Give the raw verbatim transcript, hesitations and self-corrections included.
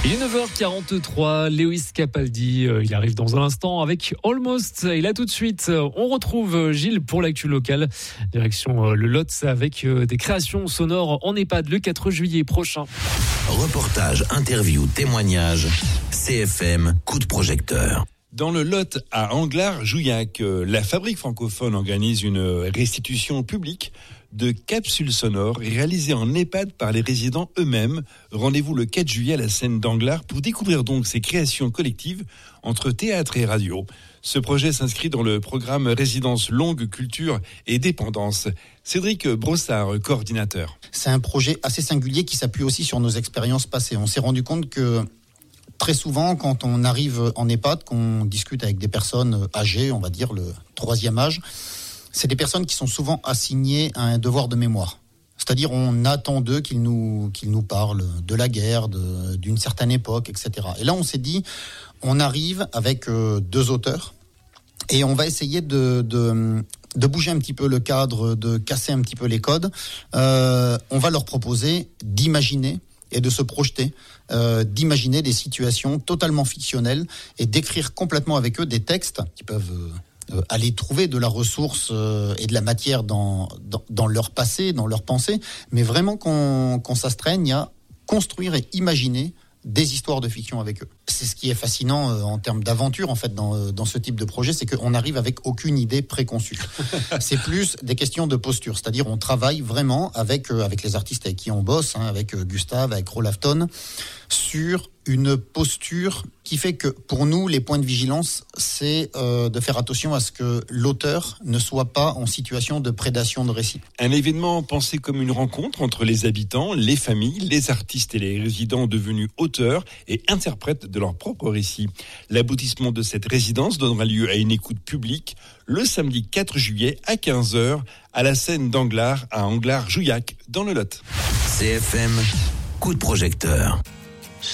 Il est neuf heures quarante-trois, Lewis Capaldi, euh, il arrive dans un instant avec Almost. Et là tout de suite, euh, on retrouve Gilles pour l'actu locale. Direction euh, le Lot avec euh, des créations sonores en EHPAD le quatre juillet prochain. Reportage, interview, témoignage, C F M, coup de projecteur. Dans le Lot, à Anglars-Jouillac, la Fabrique francophone organise une restitution publique de capsules sonores réalisées en EHPAD par les résidents eux-mêmes. Rendez-vous le quatre juillet à la scène d'Anglars pour découvrir donc ces créations collectives entre théâtre et radio. Ce projet s'inscrit dans le programme Résidence Longue Culture et Dépendance. Cédric Brossard, coordinateur. C'est un projet assez singulier qui s'appuie aussi sur nos expériences passées. On s'est rendu compte que très souvent, quand on arrive en EHPAD, qu'on discute avec des personnes âgées, on va dire le troisième âge, c'est des personnes qui sont souvent assignées à un devoir de mémoire. C'est-à-dire, on attend d'eux qu'ils nous, qu'ils nous parlent de la guerre, de, d'une certaine époque, et cetera. Et là, on s'est dit, on arrive avec euh, deux auteurs et on va essayer de, de, de bouger un petit peu le cadre, de casser un petit peu les codes. Euh, on va leur proposer d'imaginer et de se projeter, euh, d'imaginer des situations totalement fictionnelles et d'écrire complètement avec eux des textes qui peuvent euh, aller trouver de la ressource euh, et de la matière dans, dans, dans leur passé, dans leur pensée, mais vraiment qu'on, qu'on s'astreigne à construire et imaginer des histoires de fiction avec eux. C'est ce qui est fascinant euh, en termes d'aventure, en fait, dans, euh, dans ce type de projet, c'est qu'on arrive avec aucune idée préconçue. C'est plus des questions de posture, c'est-à-dire on travaille vraiment avec, euh, avec les artistes avec qui on bosse, hein, avec euh, Gustave, avec Rolafton, sur une posture qui fait que, pour nous, les points de vigilance, c'est euh, de faire attention à ce que l'auteur ne soit pas en situation de prédation de récit. Un événement pensé comme une rencontre entre les habitants, les familles, les artistes et les résidents devenus auteurs et interprètes de leur propre récit. L'aboutissement de cette résidence donnera lieu à une écoute publique le samedi quatre juillet à quinze heures à la scène d'Anglars à Anglars-Jouillac dans le Lot. C F M, coup de projecteur.